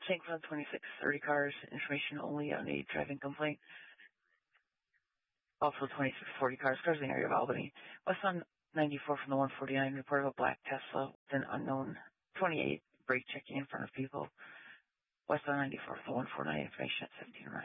Tank from 2630 cars, information only on a driving complaint. Also 2640 cars in the area of Albany. West on 94 from the 149, report of a black Tesla with an unknown 28, brake checking in front of people. West on 94 from the 149, information at 1709.